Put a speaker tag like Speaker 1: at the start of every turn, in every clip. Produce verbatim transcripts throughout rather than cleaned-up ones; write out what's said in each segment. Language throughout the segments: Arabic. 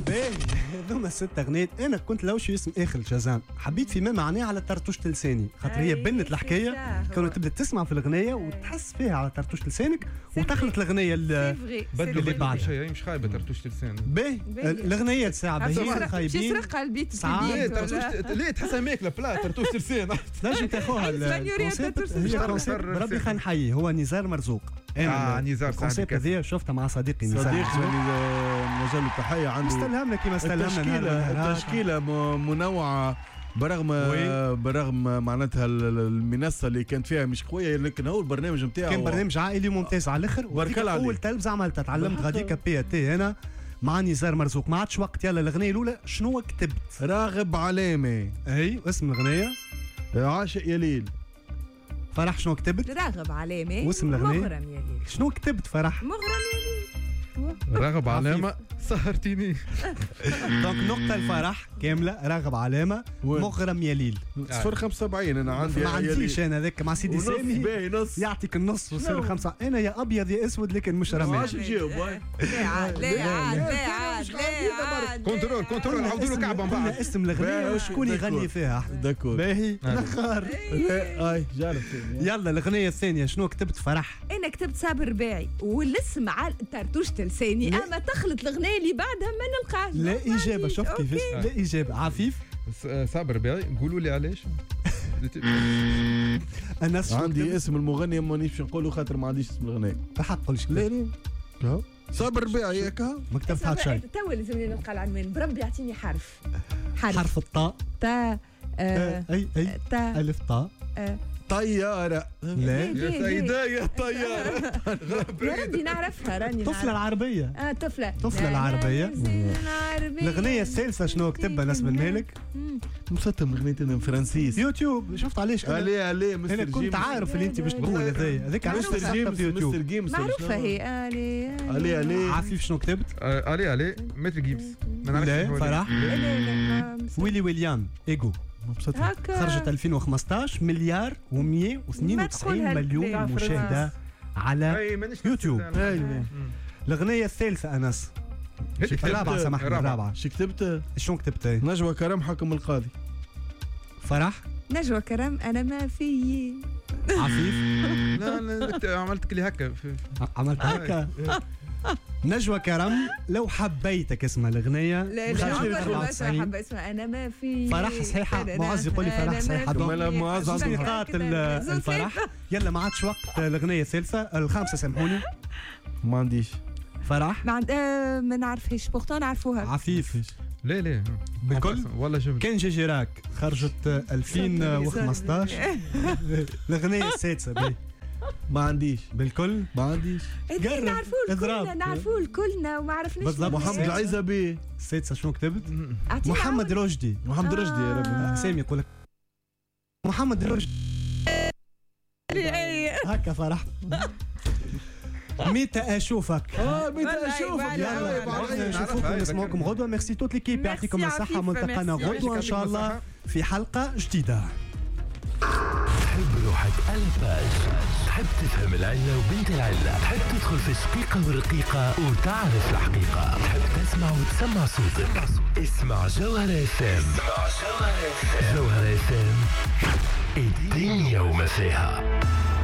Speaker 1: باهي هذوما ست اغنيات. انا كنت لو شو اسم اخر الجزام حبيت في ما معناه على طرطوش لساني، خاطر هي بنت الحكايه كانوا تبدا تسمع في الاغنيه وتحس فيها على طرطوش لسانك وتخلط الاغنيه اللي
Speaker 2: بدلوا بدلوا شيء مش خايبه طرطوش لساني.
Speaker 1: باهي الاغنيه ساعه باهي خايبين
Speaker 3: يسرق البيت
Speaker 2: ليه طرطوش ليه تحسها ماكله بلا طرطوش لسان
Speaker 1: تنجم تاخوها الكونسيبت. هي كونسيبت بربي خلينا نحييه هو نزار مرزوق.
Speaker 2: اه نزار
Speaker 1: الكونسيبت هذه شفتها مع صديقي نزار
Speaker 4: صديقي نزار التحيه عنده
Speaker 1: استلهمنا كيما استلهمنا
Speaker 4: التشكيله منوعه برغم برغم معناتها المنصه اللي كانت فيها مش قويه، لكن هو البرنامج نتاعو
Speaker 1: كان برنامج عائلي ممتاز على الاخر.
Speaker 4: بارك الله عليك.
Speaker 1: اول تلفزه عملتها تعلمت غاديكا بي تي انا مع نزار مرزوق. ما عادش وقت. يلا الاغنيه الاولى شنو كتبت؟
Speaker 4: راغب علامه.
Speaker 1: اي اسم الاغنيه
Speaker 4: عاشق يا ليل.
Speaker 1: فرح شنو كتبت؟
Speaker 3: راغب علامه.
Speaker 1: واسم الاغنيه
Speaker 3: مغرم يا ليل.
Speaker 1: شنو كتبت فرح؟
Speaker 3: مغرم يا ليل.
Speaker 2: راغب علامه سهرتيني.
Speaker 1: دونك نقطه الفرح كامله راغب علامه مغرم يا ليل.
Speaker 4: صفر خمسة وسبعين انا عندي.
Speaker 1: ما عنديش انا ذاك مع سيدي سامي
Speaker 4: نص
Speaker 1: يعطيك النص وصير خمسة. انا يا ابيض يا اسود لكن مش رماد.
Speaker 4: ماش نجاوب.
Speaker 3: لا عاد لا عاد لا عاد لا عاد.
Speaker 2: كنترول كنترول نعاودوا له كعبه من بعد.
Speaker 1: اسم الاغنيه وشكون يغني فيها.
Speaker 4: داكور
Speaker 1: باهي نخار.
Speaker 4: اي جارب.
Speaker 1: يلا الاغنيه الثانيه شنو كتبت فرح؟
Speaker 3: انا كتبت صابر الرباعي والاسم على طرطوش لساني اما تخلط الاغنيه اللي بعدها ما نلقاش.
Speaker 1: لا اجابه شفت كيفاش. لا اجابه عفيف.
Speaker 2: صابر الرباعي قولوا لي علاش.
Speaker 1: انا
Speaker 4: عندي اسم المغني مانيش باش نقوله خاطر ما عنديش اسم الاغنيه.
Speaker 1: بحق قولش لا لا
Speaker 4: صابر الرباعي ياك
Speaker 1: ما كتبت حتى شيء.
Speaker 3: تو لازمني نلقى العنوان. بربي يعطيني حرف.
Speaker 1: حرف, حرف الطاء.
Speaker 3: تا
Speaker 1: آه اي اي
Speaker 3: تا
Speaker 1: الف طاء.
Speaker 3: آه
Speaker 4: طياره.
Speaker 1: لا
Speaker 4: يا سيدة يا طياره.
Speaker 3: يا ربي نعرفها راني.
Speaker 1: طفله العربيه.
Speaker 3: اه طفله
Speaker 1: طفله العربيه. الاغنيه الثالثه شنو كتبها ناس بن مالك؟
Speaker 4: مسطم اغنيتنا فرنسيس
Speaker 1: يوتيوب. شفت علاش
Speaker 4: عليه عليه مستر
Speaker 1: انا كنت عارف اللي انت باش تقول هذايا هذاك علاش
Speaker 4: مستر جيمس مستر جيمس
Speaker 3: معروفه هي علي
Speaker 4: علي علي
Speaker 1: عفيف شنو كتبت؟
Speaker 2: علي علي متر جيمس.
Speaker 1: لا فرح.
Speaker 3: لا لا
Speaker 1: ويلي ويليام ايجو خرجت ألفين وخمسطاش مليار ومئة واثنين وتسعين مليون مشاهده على يوتيوب.
Speaker 4: ايوه
Speaker 1: الاغنيه الثالثه انس الرابعه سامحني الرابعه
Speaker 4: شو كتبت؟
Speaker 1: شنو كتبت؟
Speaker 4: نجوى كرم حكم القاضي.
Speaker 1: فرح
Speaker 3: نجوى كرم انا ما في.
Speaker 1: عفيف
Speaker 2: لا لا عملت لي هكا
Speaker 1: عملت هكا. نجوى كرم لو حبيتك اسمها الاغنيه.
Speaker 3: لا لا حب اسمها انا ما في.
Speaker 1: فرح صحيحه. معز يقول لي فرح صحيحه.
Speaker 4: معز
Speaker 1: نقاط الفرح. يلا ما عادش وقت الاغنيه الثالثه الخامسه سامحوني.
Speaker 4: ما عنديش.
Speaker 1: فرح
Speaker 3: ما عند آه ما نعرفهاش بورتون نعرفوها.
Speaker 1: عفيف
Speaker 2: لا لا
Speaker 1: بالكل
Speaker 2: والله شوف
Speaker 1: كان جيجي راك خرجت ألفين وخمسطاش. الاغنيه السادسه بي
Speaker 4: ما عنديش
Speaker 1: بالكل.
Speaker 4: ما عنديش.
Speaker 3: نعرفوه كلنا نعرفوه كلنا وما عرفناش.
Speaker 4: محمد العزبي.
Speaker 1: السادسه شنو كتبت؟ محمد رشدي.
Speaker 4: محمد رشدي يا ربي.
Speaker 1: سامي يقول لك محمد رشدي. هكا فرح. متى اشوفك؟
Speaker 4: اه متى اشوفك.
Speaker 1: يلا نشوفكم نسمعكم غدوه. ميرسي توت ليكيب يعطيكم الصحه. ملتقانا غدوه ان شاء الله في حلقه جديده.
Speaker 5: تحب روحك ألفاج، تحب تفهم العلة وبنت العلة، تحب تدخل في الشقيقة والرقيقة وتعرف الحقيقة، تحب تسمع وتسمع صوتك. اسمع جوهرة اف ام. جوهرة اف ام الدنيا وما فيها.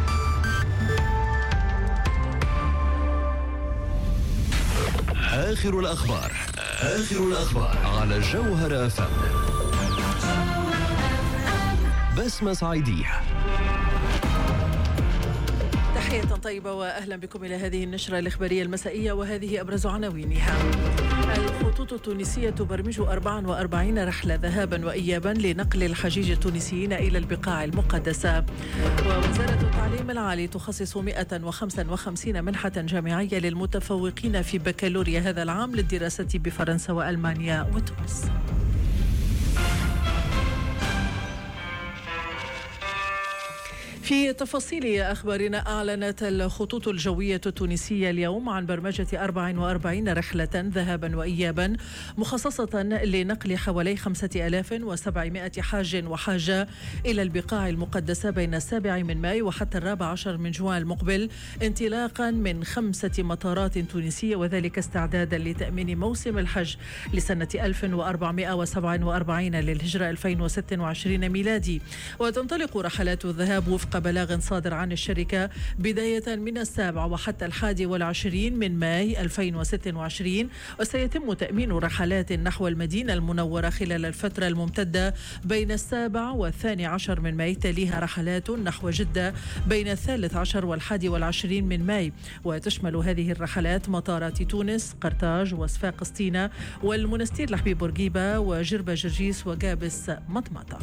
Speaker 5: آخر الأخبار آخر الأخبار على جوهرة اف ام. بسمة صعيدية.
Speaker 6: تحية طيبة وأهلا بكم إلى هذه النشرة الإخبارية المسائية وهذه أبرز عناوينها. الخطوط التونسية تبرمج أربعة وأربعين رحلة ذهابا وإيابا لنقل الحجيج التونسيين إلى البقاع المقدسة. ووزارة التعليم العالي تخصص مئة وخمسة وخمسين منحة جامعية للمتفوقين في بكالوريا هذا العام للدراسة بفرنسا وألمانيا وتونس. في في تفاصيل أخبارنا، أعلنت الخطوط الجوية التونسية اليوم عن برمجة أربع وأربعين رحلة ذهابا وإيابا مخصصة لنقل حوالي خمسة آلاف وسبعمائة حاج وحاجة إلى البقاع المقدسة بين السابع من ماي وحتى الرابع عشر من جوان المقبل، انطلاقا من خمسة مطارات تونسية، وذلك استعدادا لتأمين موسم الحج لسنة ألف وأربعمائة وسبعة وأربعين للهجرة ألفين وستة وعشرين ميلادي. وتنطلق رحلات الذهاب وفق بلاغ صادر عن الشركة بداية من السابع وحتى الحادي والعشرين من ماي ألفين وستة وعشرين، وسيتم تأمين رحلات نحو المدينة المنورة خلال الفترة الممتدة بين السابع والثاني عشر من ماي، تليها رحلات نحو جدة بين الثالث عشر والحادي والعشرين من ماي. وتشمل هذه الرحلات مطارات تونس، قرطاج، وصفاق قسطينة، والمنستير لحبيب بورقيبة، وجربة جرجيس، وقابس مطمطة.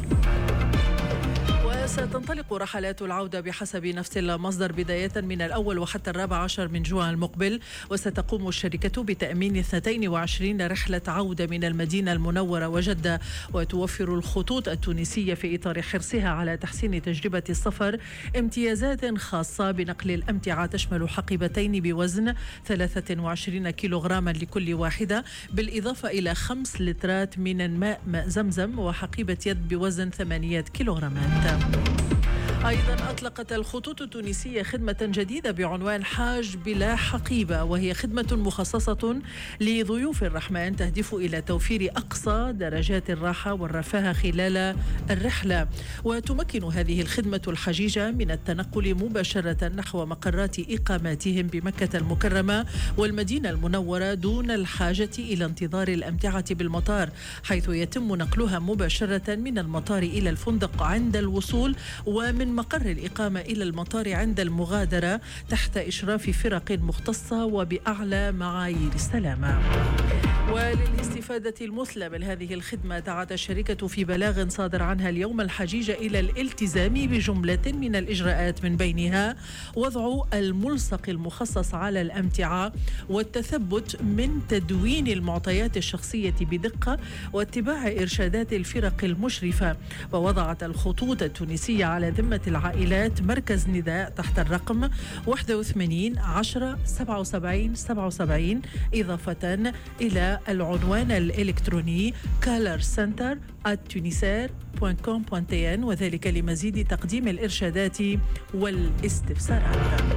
Speaker 6: وستنطلق رحلات العودة بحسب نفس المصدر بداية من الأول وحتى الرابع عشر من جوان المقبل، وستقوم الشركة بتأمين اثنتين وعشرين رحلة عودة من المدينة المنورة وجدة. وتوفر الخطوط التونسية في إطار حرصها على تحسين تجربة السفر امتيازات خاصة بنقل الأمتعة تشمل حقيبتين بوزن ثلاثة وعشرين كيلوغراما لكل واحدة، بالإضافة إلى خمس لترات من الماء ماء زمزم، وحقيبة يد بوزن ثمانية كيلوغرامات. أيضا أطلقت الخطوط التونسية خدمة جديدة بعنوان حاج بلا حقيبة، وهي خدمة مخصصة لضيوف الرحمن تهدف إلى توفير أقصى درجات الراحة والرفاهة خلال الرحلة. وتمكن هذه الخدمة الحجيجة من التنقل مباشرة نحو مقرات إقاماتهم بمكة المكرمة والمدينة المنورة دون الحاجة إلى انتظار الأمتعة بالمطار، حيث يتم نقلها مباشرة من المطار إلى الفندق عند الوصول، ومن مقر الإقامة إلى المطار عند المغادرة، تحت إشراف فرق مختصة وبأعلى معايير السلامة. وللاستفادة المثلى من هذه الخدمة دعت الشركة في بلاغ صادر عنها اليوم الحجيج إلى الالتزام بجملة من الإجراءات، من بينها وضع الملصق المخصص على الأمتعة، والتثبت من تدوين المعطيات الشخصية بدقة، واتباع إرشادات الفرق المشرفة. ووضعت الخطوط التونسية على ذمة العائلات مركز نداء تحت الرقم واحد وثمانين عشرة سبعة وسبعين سبعة وسبعين، إضافة إلى العنوان الإلكتروني كالر سنتر آت تونيسير دوت كوم دوت تي إن، وذلك لمزيد تقديم الإرشادات والاستفسارات.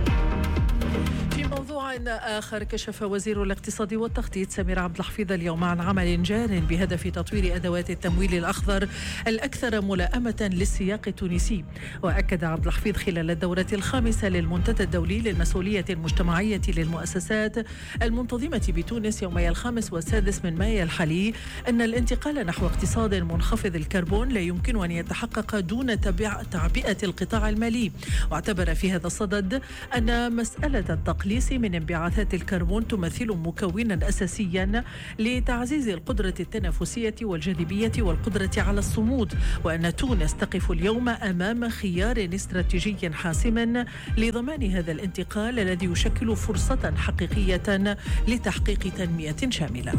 Speaker 6: في موضوع آخر، كشف وزير الاقتصاد والتخطيط سمير عبد الحفيظ اليوم عن عمل جار بهدف تطوير أدوات التمويل الأخضر الأكثر ملائمة للسياق التونسي. وأكد عبد الحفيظ خلال الدورة الخامسة للمنتدى الدولي للمسؤولية المجتمعية للمؤسسات المنتظمة بتونس يومي الخامس والسادس من مايو الحالي أن الانتقال نحو اقتصاد منخفض الكربون لا يمكن أن يتحقق دون تعبئة القطاع المالي. واعتبر في هذا الصدد أن مسألة التقليص من انبعاثات الكربون تمثل مكونا أساسيا لتعزيز القدرة التنافسية والجاذبية والقدرة على الصمود، وأن تونس تقف اليوم أمام خيار استراتيجي حاسم لضمان هذا الانتقال الذي يشكل فرصة حقيقية لتحقيق تنمية شاملة.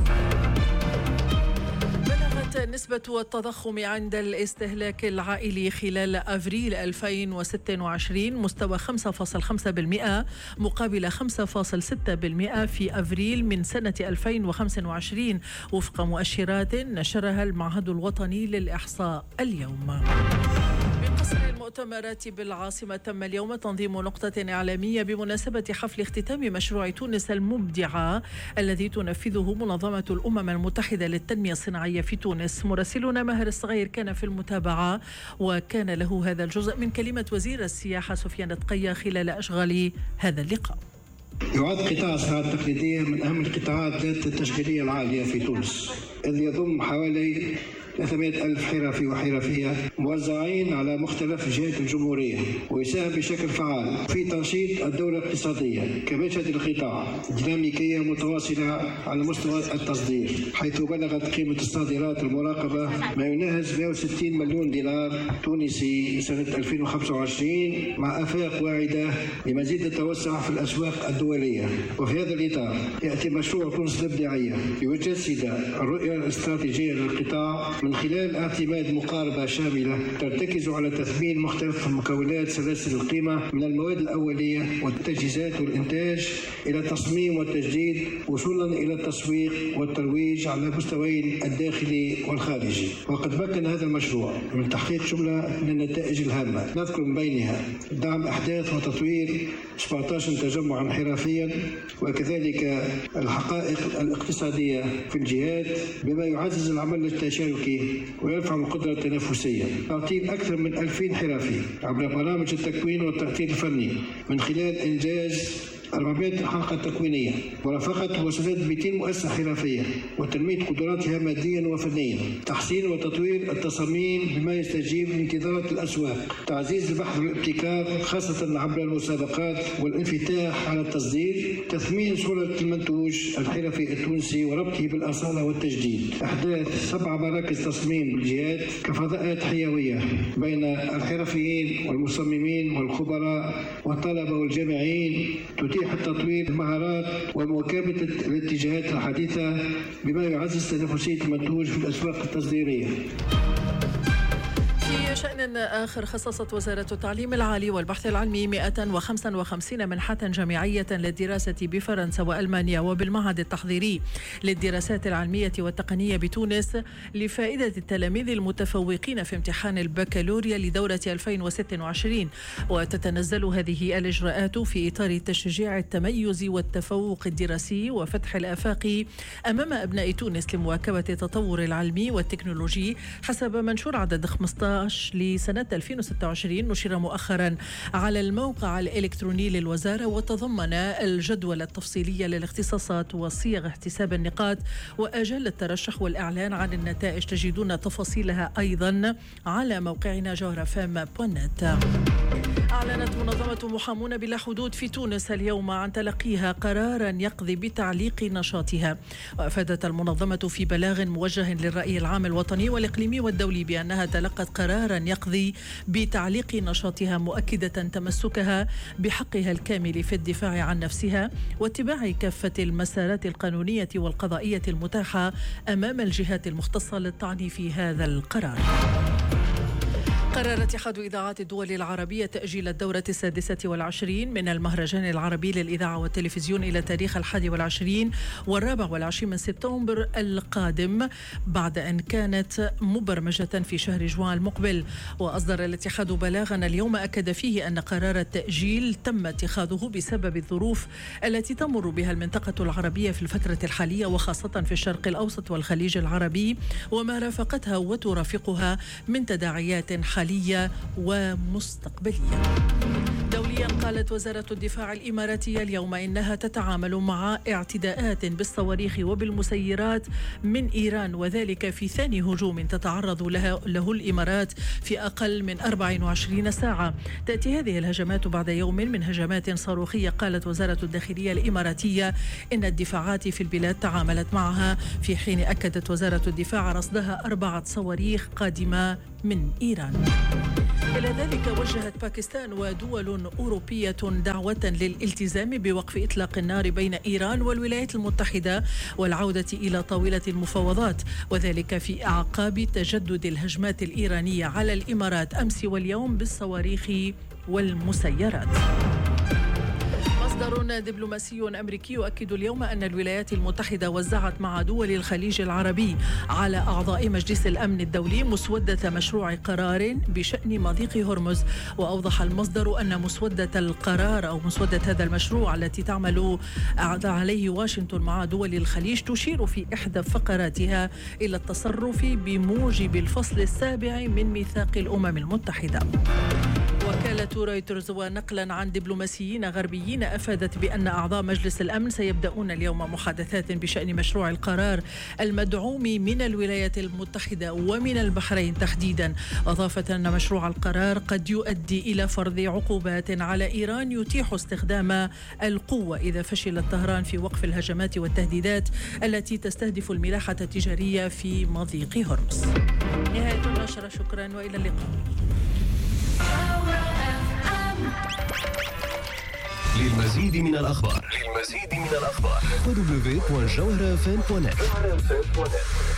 Speaker 6: نسبة التضخم عند الاستهلاك العائلي خلال أفريل ألفين وستة وعشرين مستوى خمسة فاصلة خمسة بالمئة مقابل خمسة فاصلة ستة بالمئة في أفريل من سنة ألفين وخمسة وعشرين، وفق مؤشرات نشرها المعهد الوطني للإحصاء اليوم. بقصر المؤتمرات بالعاصمة تم اليوم تنظيم نقطة إعلامية بمناسبة حفل اختتام مشروع تونس المبدعة الذي تنفذه منظمة الأمم المتحدة للتنمية الصناعية في تونس. مراسلنا ماهر الصغير كان في المتابعة، وكان له هذا الجزء من كلمة وزير السياحة سفيان تقية خلال أشغال هذا اللقاء.
Speaker 7: يعد قطاع الصناعة التقليدية من أهم القطاعات ذات التشغيلية العالية في تونس، إذ يضم حوالي ثلاثمائة ألف حرفي وحرفية موزعين على مختلف جهات الجمهورية، ويساهم بشكل فعال في تنشيط الدولة الاقتصادية. كما يشهد القطاع ديناميكية متواصلة على مستوى التصدير، حيث بلغت قيمة الصادرات المراقبة ما يناهز مئة وستين مليون دولار تونسي سنة ألفين وخمسة وعشرين، مع آفاق واعدة لمزيد التوسع في الأسواق الدولية. وفي هذا الإطار يأتي مشروع تونس الإبداعية ليجسد الرؤية الاستراتيجية للقطاع من خلال اعتماد مقاربة شاملة ترتكز على تثمين مختلف مكونات سلاسل القيمة من المواد الأولية والتجهيزات والإنتاج إلى تصميم والتجديد وصولا إلى التسويق والترويج على مستويين الداخلي والخارجي. وقد مكن هذا المشروع من تحقيق جملة من النتائج الهامة، نذكر من بينها دعم أحداث وتطوير سبعة عشر تجمعا حرفيا، وكذلك الحقائق الاقتصادية في الجهات بما يعزز العمل التشاركي ويرفع القدرة التنافسية. تعطيل أكثر من ألفين حرفي عبر برامج التكوين والتخطيط الفني من خلال إنجاز أربعمائة حلقة تكوينية ورافقت وسداد مئتين مؤسسة حرفية وتنمية قدراتها ماديا وفنيا، تحسين وتطوير التصاميم بما يستجيب لانتظارات الأسواق، تعزيز البحث والابتكار خاصة عبر المسابقات والانفتاح على التصدير، تثمين صورة المنتوج الحرفي التونسي وربطه بالأصالة والتجديد، إحداث سبع مراكز تصميم بالجهات كفضاءات حيوية بين الحرفيين والمصممين والخبراء والطلبة والجامعين، تتيح التطوير المهارات ومواكبة الاتجاهات الحديثة بما يعزز تنافسية المنتوج في الأسواق التصديرية.
Speaker 6: في شأن آخر، خصصت وزارة التعليم العالي والبحث العلمي مئة وخمسة وخمسين منحة جامعية للدراسة بفرنسا وألمانيا وبالمعهد التحضيري للدراسات العلمية والتقنية بتونس لفائدة التلاميذ المتفوقين في امتحان البكالوريا لدورة ألفين وستة وعشرين. وتتنزل هذه الإجراءات في إطار تشجيع التميز والتفوق الدراسي وفتح الآفاق أمام أبناء تونس لمواكبة التطور العلمي والتكنولوجي حسب منشور عدد خمسة عشر لسنة ألفين وستة وعشرين نشر مؤخرا على الموقع الإلكتروني للوزارة، وتضمن الجدول التفصيلي للاختصاصات وصيغ احتساب النقاط وآجال الترشح والإعلان عن النتائج. تجدون تفاصيلها أيضا على موقعنا جوهرفام دوت نت. أعلنت منظمة محامون بلا حدود في تونس اليوم عن تلقيها قرارا يقضي بتعليق نشاطها. وأفادت المنظمة في بلاغ موجه للرأي العام الوطني والإقليمي والدولي بأنها تلقت قرارا يقضي بتعليق نشاطها، مؤكدة تمسكها بحقها الكامل في الدفاع عن نفسها واتباع كافة المسارات القانونية والقضائية المتاحة أمام الجهات المختصة للطعن في هذا القرار. قرر اتحاد إذاعات الدول العربية تأجيل الدورة السادسة والعشرين من المهرجان العربي للإذاعة والتلفزيون إلى تاريخ الحادي والعشرين والرابع والعشرين من سبتمبر القادم، بعد أن كانت مبرمجة في شهر جوان المقبل. وأصدر الاتحاد بلاغا اليوم أكد فيه أن قرار التأجيل تم اتخاذه بسبب الظروف التي تمر بها المنطقة العربية في الفترة الحالية، وخاصة في الشرق الأوسط والخليج العربي وما رافقتها وترافقها من تداعيات حالية ومستقبلية. دوليا، قالت وزارة الدفاع الإماراتية اليوم إنها تتعامل مع اعتداءات بالصواريخ وبالمسيرات من إيران، وذلك في ثاني هجوم تتعرض له, له الإمارات في أقل من أربع وعشرين ساعة. تأتي هذه الهجمات بعد يوم من هجمات صاروخية قالت وزارة الداخلية الإماراتية إن الدفاعات في البلاد تعاملت معها، في حين أكدت وزارة الدفاع رصدها أربعة صواريخ قادمة من إيران. إلى ذلك وجهت باكستان ودول أوروبية دعوة للالتزام بوقف إطلاق النار بين إيران والولايات المتحدة والعودة إلى طاولة المفاوضات، وذلك في أعقاب تجدد الهجمات الإيرانية على الإمارات أمس واليوم بالصواريخ والمسيرات. مصدر دبلوماسي أمريكي يؤكد اليوم أن الولايات المتحدة وزعت مع دول الخليج العربي على أعضاء مجلس الأمن الدولي مسودة مشروع قرار بشأن مضيق هرمز. وأوضح المصدر أن مسودة القرار أو مسودة هذا المشروع التي تعمل عليه واشنطن مع دول الخليج تشير في إحدى فقراتها إلى التصرف بموجب الفصل السابع من ميثاق الأمم المتحدة. وكالة رويترز ونقلا عن دبلوماسيين غربيين أفادت بأن أعضاء مجلس الأمن سيبدأون اليوم محادثات بشأن مشروع القرار المدعوم من الولايات المتحدة ومن البحرين تحديدا. أضافت أن مشروع القرار قد يؤدي إلى فرض عقوبات على إيران يتيح استخدام القوة إذا فشلت طهران في وقف الهجمات والتهديدات التي تستهدف الملاحة التجارية في مضيق هرمز. نهاية النشرة، شكرا وإلى اللقاء.
Speaker 5: للمزيد من الأخبار للمزيد من الأخبار دبليو دبليو دبليو دوت جوهرة اف ام دوت نت.